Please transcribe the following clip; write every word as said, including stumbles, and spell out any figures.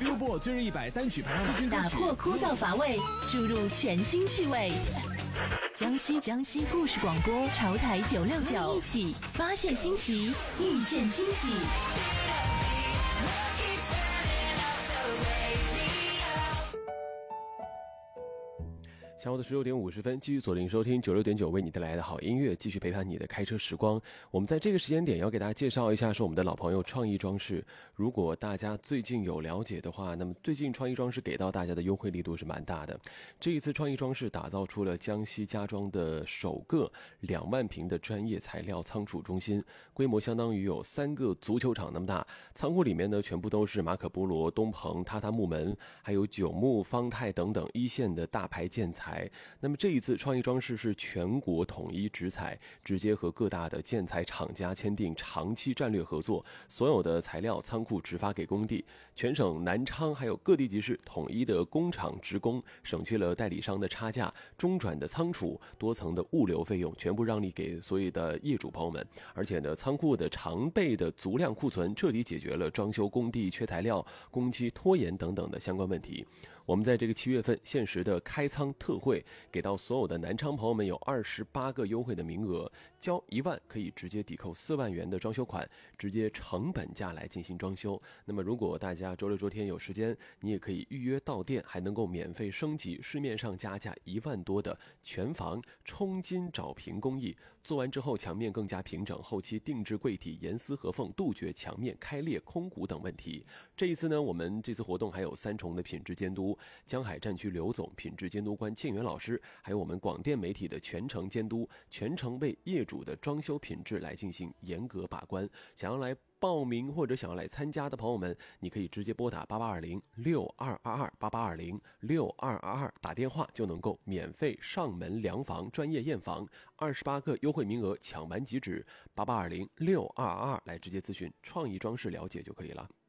Billboard 最热一百单曲排行榜， 打破枯燥乏味，注入全新趣味。江西江西故事广播潮台九六九，一起发现新奇，遇见惊喜。 下午的十六点五十分，继续锁定收听九六点九为你带来的好音乐，继续陪伴你的开车时光。我们在这个时间点要给大家介绍一下，是我们的老朋友创意装饰。如果大家最近有了解的话，那么最近创意装饰给到大家的优惠力度是蛮大的。这一次创意装饰打造出了江西家装的首个两万平的专业材料仓储中心，规模相当于有三个足球场那么大。仓库里面呢，全部都是马可波罗、东鹏、榻榻木门，还有九牧、方太等等一线的大牌建材。那么这一次创意装饰是全国统一直采，直接和各大的建材厂家签订长期战略合作，所有的材料仓库直发给工地，全省南昌还有各地级市统一的工厂直供，省去了代理商的差价、中转的仓储、多层的物流费用，全部让利给所有的业主朋友们。而且呢，仓库的常备的足量库存彻底解决了装修工地缺材料、工期拖延等等的相关问题。我们在这个七月份限时的开仓特惠，给到所有的南昌朋友们有二十八个优惠的名额，交一万可以直接抵扣四万元的装修款，直接成本价来进行装修。那么如果大家周六周天有时间，你也可以预约到店，还能够免费升级市面上加价一万多的全房冲金找平工艺，做完之后墙面更加平整，后期定制柜体严丝合缝，杜绝墙面开裂空鼓等问题。这一次呢，我们这次活动还有三重的品质监督，江海战区刘总、品质监督官庆元老师，还有我们广电媒体的全程监督，全程为业主的装修品质来进行严格把关。想要来报名或者想要来参加的朋友们，你可以直接拨打八八二零六二二二八八二零六二二二打电话就能够免费上门量房、专业验房，二十八个优惠名额抢完即止，八八二零六二二二来直接咨询创意装饰了解就可以了。